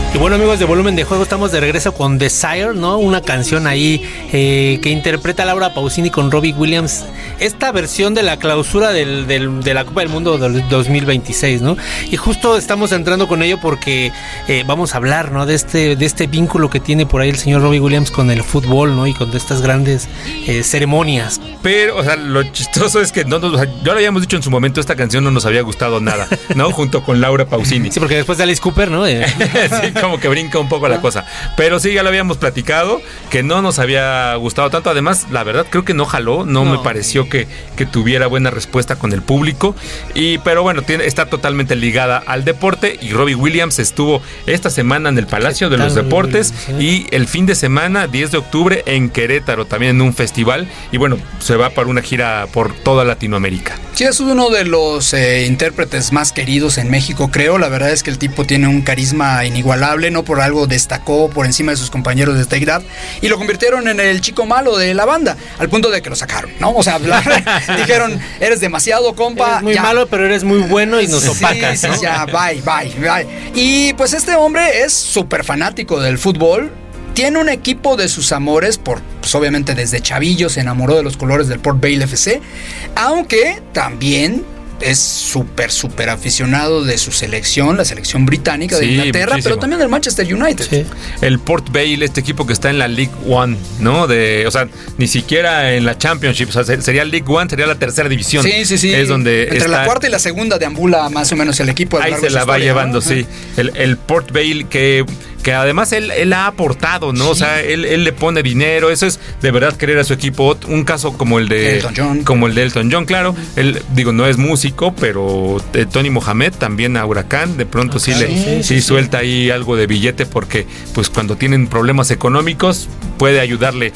Y bueno, amigos de Volumen de Juego, estamos de regreso con Desire, ¿no? Una canción ahí que interpreta Laura Pausini con Robbie Williams. Esta versión de la clausura de la Copa del Mundo del 2026, ¿no? Y justo estamos entrando con ello porque vamos a hablar, ¿no? De este vínculo que tiene por ahí el señor Robbie Williams con el fútbol, ¿no? Y con estas grandes ceremonias. Pero, o sea, lo chistoso es que ya lo habíamos dicho en su momento, esta canción no nos había gustado nada, ¿no? Junto con Laura Pausini. Sí, porque después de Alice Cooper, ¿no? Sí, como que brinca un poco la cosa. Pero sí, ya lo habíamos platicado, que no nos había gustado tanto. Además, la verdad, creo que no jaló, no me pareció que tuviera buena respuesta con el público. Pero bueno, está totalmente ligada al deporte. Y Robbie Williams estuvo esta semana en el Palacio de los Deportes y el fin de semana, 10 de octubre, en Querétaro, también en un festival. Y bueno, se va para una gira por toda Latinoamérica. Sí, es uno de los intérpretes más queridos en México, creo. La verdad es que el tipo tiene un carisma inigualable, no por algo destacó por encima de sus compañeros de esta edad y lo convirtieron en el chico malo de la banda, al punto de que lo sacaron, ¿no? O sea, dijeron, eres demasiado, compa. Eres muy malo, pero eres muy bueno y nos opacas, ¿no? Sí, ya, bye. Y pues este hombre es súper fanático del fútbol. Tiene un equipo de sus amores, pues obviamente desde chavillo se enamoró de los colores del Port Vale FC, aunque también es súper aficionado de su selección, la selección británica de Inglaterra, muchísimo. Pero también del Manchester United. Sí. El Port Vale, este equipo que está en la League One, ¿no? O sea, ni siquiera en la Championship, o sea, sería League One, sería la tercera división. Sí. Es donde entre la cuarta y la segunda deambula más o menos el equipo. Ahí se la va llevando, ¿no? Sí. El Port Vale que además él ha aportado, ¿no? Sí. O sea, él le pone dinero, eso es de verdad querer a su equipo. Un caso como el de Elton John, claro. Él, no es músico, pero Tony Mohamed también a Huracán, de pronto sí suelta ahí algo de billete porque pues cuando tienen problemas económicos pueden ayudar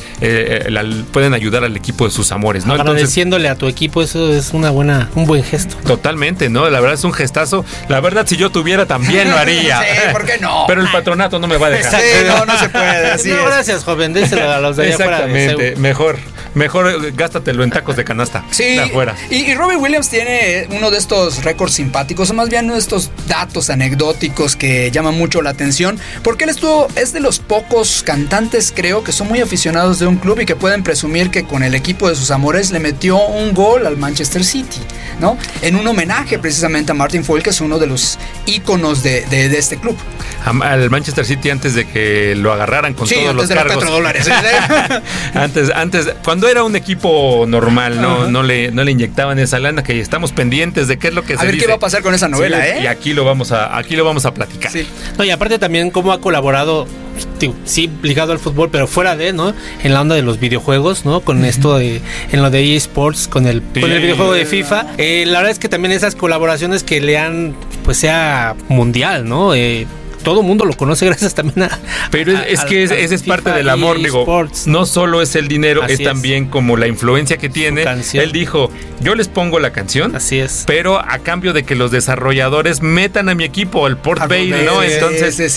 al equipo de sus amores, ¿no? Agradeciéndole a tu equipo, eso es un buen gesto. Totalmente, ¿no? La verdad es un gestazo. La verdad, si yo tuviera también lo haría. Sí, ¿por qué no? Pero el patronato no me va a dejar. Sí, no se puede, así es. Gracias, joven, déselo a los de allá afuera. Exactamente, mejor gástatelo en tacos de canasta. Sí, de afuera. Y Robbie Williams tiene uno de estos récords simpáticos, o más bien uno de estos datos anecdóticos que llaman mucho la atención, porque es de los pocos cantantes, creo, que son muy aficionados de un club y que pueden presumir que con el equipo de sus amores le metió un gol al Manchester City, ¿no? En un homenaje precisamente a Martin Foyle, que es uno de los íconos de este club. Al Manchester City antes de que lo agarraran con todos los cargos. Sí, antes de los petrodólares. antes, cuando era un equipo normal, no le inyectaban esa lana, que estamos pendientes de qué es lo que se dice. A ver qué va a pasar con esa novela, Y aquí lo vamos a platicar. Sí. No, y aparte también cómo ha colaborado, sí, ligado al fútbol, pero fuera de, ¿no? En la onda de los videojuegos, ¿no? Con esto en lo de eSports, con el videojuego de FIFA. La verdad es que también esas colaboraciones que le han, pues sea mundial, ¿no? Todo el mundo lo conoce gracias también a... Pero ese es parte del amor, no solo es el dinero, es también como la influencia que tiene. Él dijo, yo les pongo la canción, así es, pero a cambio de que los desarrolladores metan a mi equipo, al Port Vale, ¿no? Entonces,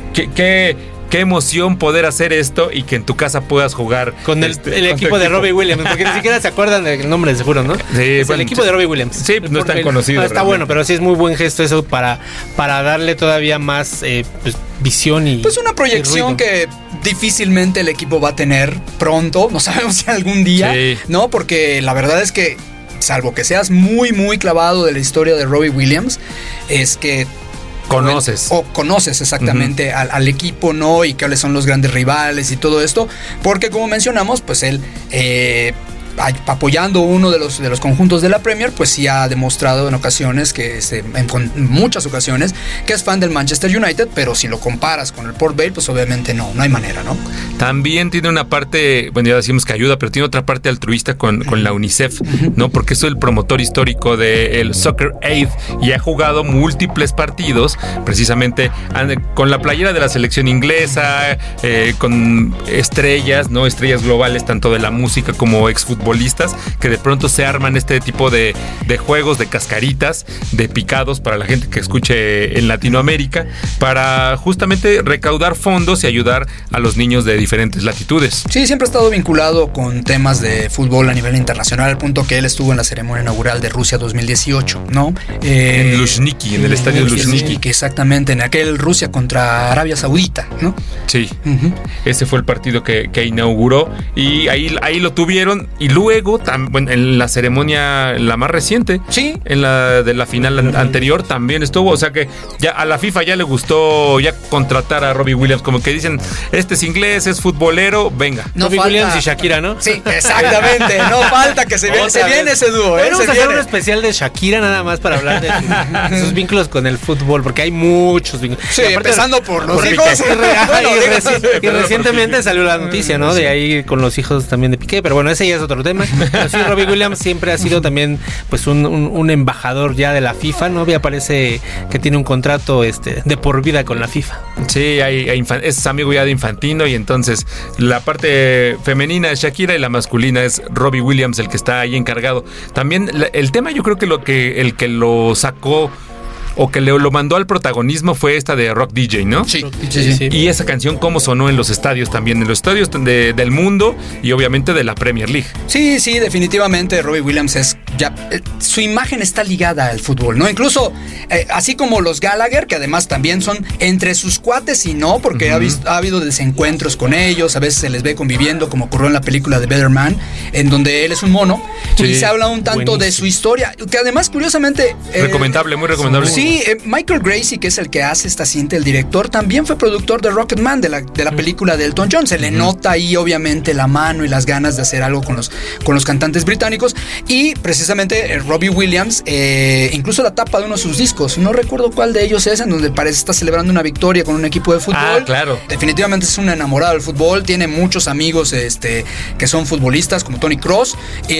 qué emoción poder hacer esto y que en tu casa puedas jugar con el equipo de Robbie Williams, porque ni siquiera se acuerdan del nombre, seguro, ¿no? Sí, el equipo de Robbie Williams. Sí, no es tan conocido. No, está bueno, pero sí es muy buen gesto eso para darle todavía más visión y... Pues una proyección que difícilmente el equipo va a tener pronto, no sabemos si algún día, ¿no? Porque la verdad es que, salvo que seas muy, muy clavado de la historia de Robbie Williams, es que conoces exactamente al equipo, ¿no? Y cuáles son los grandes rivales y todo esto, porque como mencionamos, pues él apoyando uno de los conjuntos de la Premier, pues sí ha demostrado en ocasiones en muchas ocasiones que es fan del Manchester United, pero si lo comparas con el Port Vale, pues obviamente no hay manera, ¿no? También tiene una parte, bueno, ya decimos que ayuda, pero tiene otra parte altruista con la UNICEF, ¿no? Porque es el promotor histórico del Soccer Aid y ha jugado múltiples partidos precisamente con la playera de la selección inglesa, con estrellas, ¿no? Estrellas globales tanto de la música como exfutbolistas futbolistas que de pronto se arman este tipo de juegos, de cascaritas, de picados para la gente que escuche en Latinoamérica, para justamente recaudar fondos y ayudar a los niños de diferentes latitudes. Sí, siempre ha estado vinculado con temas de fútbol a nivel internacional, al punto que él estuvo en la ceremonia inaugural de Rusia 2018, ¿no? En Luzhniki, en el estadio de Luzhniki. Exactamente, en aquel Rusia contra Arabia Saudita, ¿no? Sí, ese fue el partido que inauguró, y ahí lo tuvieron, y luego en la ceremonia, la más reciente, sí, en la de la final anterior también estuvo, o sea que ya a la FIFA ya le gustó ya contratar a Robbie Williams, como que dicen, este es inglés, es futbolero, venga. Robbie Williams y Shakira, ¿no? Sí, exactamente, no falta que se viene ese dúo. Vamos a hacer un especial de Shakira nada más para hablar de sus vínculos con el fútbol, porque hay muchos vínculos. Sí, empezando por los hijos. Y recientemente salió la noticia, ¿no? De ahí con los hijos también de Piqué, pero bueno, ese ya es otro tema. Pero sí, Robbie Williams siempre ha sido también pues un embajador ya de la FIFA, ¿no? Ya parece que tiene un contrato de por vida con la FIFA. Sí, es amigo ya de Infantino, y entonces la parte femenina es Shakira y la masculina es Robbie Williams, el que está ahí encargado. También el tema, yo creo que el que lo sacó o que lo mandó al protagonismo fue esta de Rock DJ, ¿no? Sí. Y esa canción cómo sonó en los estadios también, en los estadios del mundo y obviamente de la Premier League. Sí, definitivamente Robbie Williams es ya su imagen está ligada al fútbol, ¿no? Incluso así como los Gallagher, que además también son entre sus cuates y no, porque ha habido desencuentros con ellos, a veces se les ve conviviendo, como ocurrió en la película de Better Man, en donde él es un mono, y se habla un tanto de su historia, que además curiosamente recomendable, muy recomendable. Sí, Michael Gracie, que es el que hace esta cinta, el director, también fue productor de Rocketman, de la película de Elton John. Se le nota ahí obviamente la mano y las ganas de hacer algo con los cantantes británicos. Y precisamente Robbie Williams, incluso la tapa de uno de sus discos, no recuerdo cuál de ellos es, en donde parece estar celebrando una victoria con un equipo de fútbol. Ah, claro. Definitivamente es un enamorado del fútbol, tiene muchos amigos que son futbolistas, como Tony Cross,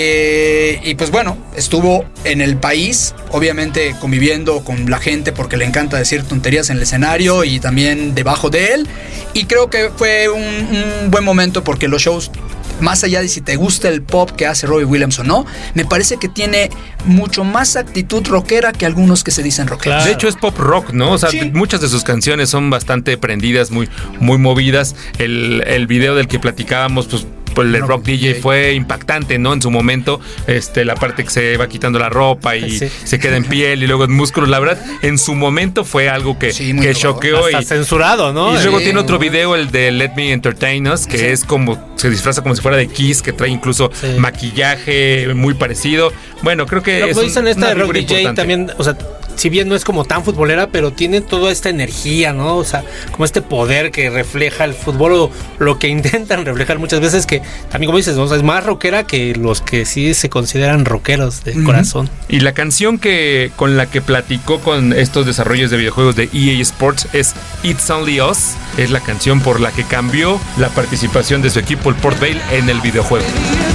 y pues bueno, estuvo en el país, obviamente conviviendo con la gente porque le encanta decir tonterías en el escenario y también debajo de él, y creo que fue un buen momento porque los shows, más allá de si te gusta el pop que hace Robbie Williams o no, me parece que tiene mucho más actitud rockera que algunos que se dicen rockeros. Claro. De hecho es pop rock, ¿no? O sea, sí, muchas de sus canciones son bastante prendidas, muy, muy movidas. El video del que platicábamos, pues el Rock DJ fue impactante, ¿no? En su momento, la parte que se va quitando la ropa y se queda en piel y luego en músculos. La verdad, en su momento fue algo que choqueó. Hasta censurado, ¿no? Y luego tiene otro video, el de Let Me Entertain Us, que es como, se disfraza como si fuera de Kiss, que trae incluso maquillaje muy parecido. Bueno, creo que lo dicen esta de Rock DJ también, o sea, si bien no es como tan futbolera, pero tiene toda esta energía, ¿no? O sea, como este poder que refleja el fútbol, o lo que intentan reflejar muchas veces, que también, como dices, ¿no? O sea, es más rockera que los que sí se consideran rockeros de corazón. Y la canción con la que platicó con estos desarrollos de videojuegos de EA Sports es It's Only Us, es la canción por la que cambió la participación de su equipo, el Port Vale, en el videojuego.